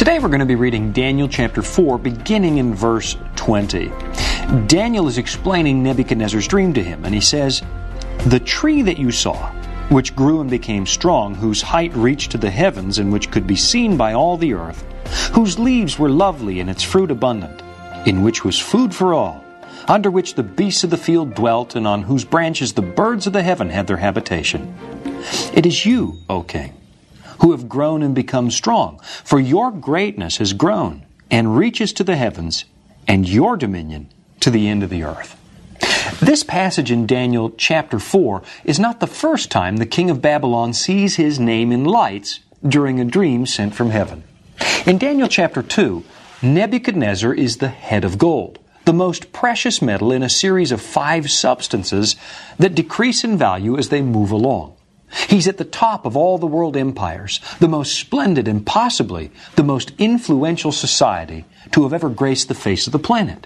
Today we're going to be reading Daniel chapter 4, beginning in verse 20. Daniel is explaining Nebuchadnezzar's dream to him, and he says, "The tree that you saw, which grew and became strong, whose height reached to the heavens, and which could be seen by all the earth, whose leaves were lovely and its fruit abundant, in which was food for all, under which the beasts of the field dwelt, and on whose branches the birds of the heaven had their habitation. It is you, O king, who have grown and become strong, for your greatness has grown and reaches to the heavens, and your dominion to the end of the earth." This passage in Daniel chapter 4 is not the first time the king of Babylon sees his name in lights during a dream sent from heaven. In Daniel chapter 2, Nebuchadnezzar is the head of gold, the most precious metal in a series of 5 substances that decrease in value as they move along. He's at the top of all the world empires, the most splendid and possibly the most influential society to have ever graced the face of the planet.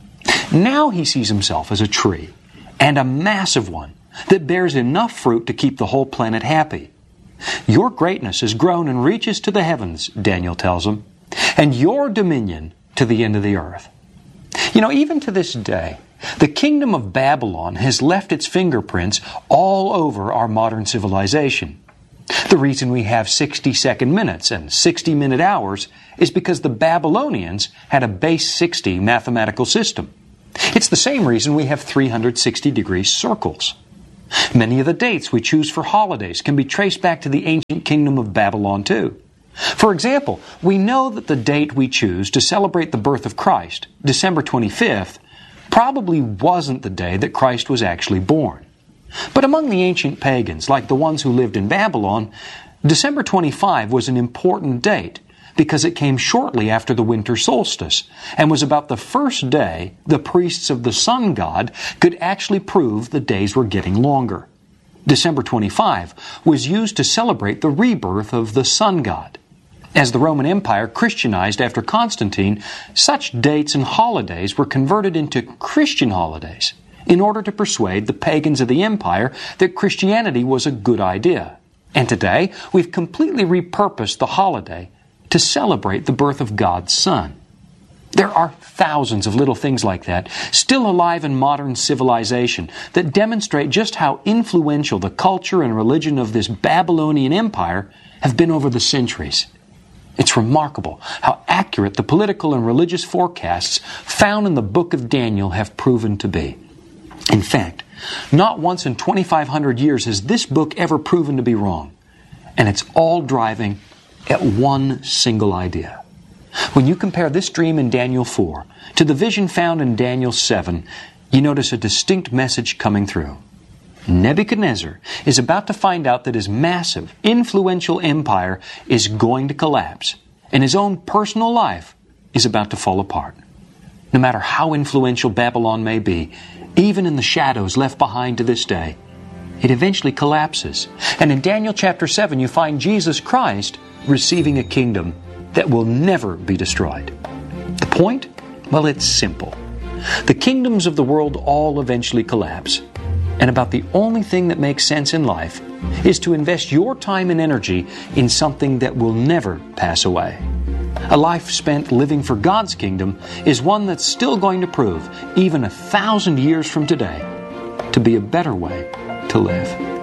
Now he sees himself as a tree, and a massive one that bears enough fruit to keep the whole planet happy. Your greatness has grown and reaches to the heavens, Daniel tells him, and your dominion to the end of the earth. You know, even to this day, the kingdom of Babylon has left its fingerprints all over our modern civilization. The reason we have 60-second minutes and 60-minute hours is because the Babylonians had a base 60 mathematical system. It's the same reason we have 360-degree circles. Many of the dates we choose for holidays can be traced back to the ancient kingdom of Babylon too. For example, we know that the date we choose to celebrate the birth of Christ, December 25th, probably wasn't the day that Christ was actually born. But among the ancient pagans, like the ones who lived in Babylon, December 25 was an important date because it came shortly after the winter solstice and was about the first day the priests of the sun god could actually prove the days were getting longer. December 25 was used to celebrate the rebirth of the sun god. As the Roman Empire Christianized after Constantine, such dates and holidays were converted into Christian holidays in order to persuade the pagans of the empire that Christianity was a good idea. And today, we've completely repurposed the holiday to celebrate the birth of God's Son. There are thousands of little things like that still alive in modern civilization that demonstrate just how influential the culture and religion of this Babylonian empire have been over the centuries. It's remarkable how accurate the political and religious forecasts found in the book of Daniel have proven to be. In fact, not once in 2,500 years has this book ever proven to be wrong. And it's all driving at one single idea. When you compare this dream in Daniel 4 to the vision found in Daniel 7, you notice a distinct message coming through. Nebuchadnezzar is about to find out that his massive, influential empire is going to collapse, and his own personal life is about to fall apart. No matter how influential Babylon may be, even in the shadows left behind to this day, it eventually collapses. And in Daniel chapter 7, you find Jesus Christ receiving a kingdom that will never be destroyed. The point? Well, it's simple. The kingdoms of the world all eventually collapse. And about the only thing that makes sense in life is to invest your time and energy in something that will never pass away. A life spent living for God's kingdom is one that's still going to prove, even 1,000 years from today, to be a better way to live.